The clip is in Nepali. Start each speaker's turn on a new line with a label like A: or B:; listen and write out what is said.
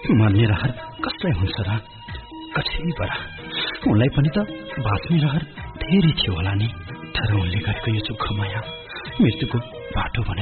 A: मर्ने रहर कसलाई हुन्छ र? कठै बरा उनलाई पनि त बाँच्ने रहर धेरै थियो होला नि। तर उनले गरेको यो सुख माया मृत्युको बाटो बनाइ